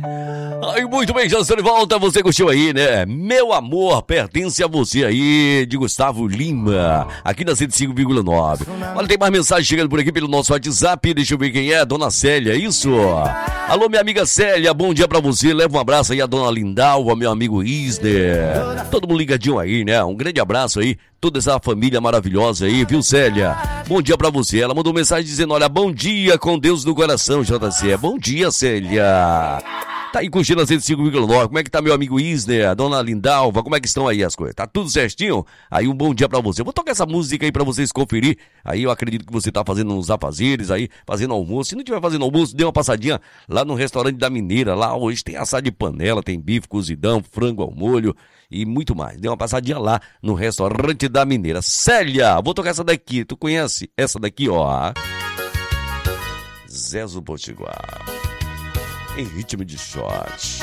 Aí, muito bem, já estou de volta. Você curtiu aí, né? Meu Amor Pertence a Você aí, de Gustavo Lima, aqui na 105,9. Olha, tem mais mensagem chegando por aqui pelo nosso WhatsApp. Deixa eu ver quem é, Dona Célia, é isso? Alô, minha amiga Célia, bom dia pra você. Leva um abraço aí a Dona Lindalva, meu amigo Isner. Todo mundo ligadinho aí, né? Um grande abraço aí, toda essa família maravilhosa aí, viu, Célia? Bom dia pra você. Ela mandou mensagem dizendo, olha, bom dia com Deus no coração, JC. Bom dia, Célia. Tá aí curtindo a 105,9. Como é que tá meu amigo Isner, a Dona Lindalva? Como é que estão aí as coisas? Tá tudo certinho? Aí um bom dia pra você. Vou tocar essa música aí pra vocês conferir. Aí eu acredito que você tá fazendo uns afazeres aí, fazendo almoço. Se não tiver fazendo almoço, dê uma passadinha lá no restaurante da Mineira. Lá hoje tem assado de panela, tem bife cozidão, frango ao molho e muito mais. Dê uma passadinha lá no restaurante da Mineira. Célia, vou tocar essa daqui. Tu conhece essa daqui, ó? Zezo Potiguar. Em ritmo de shot.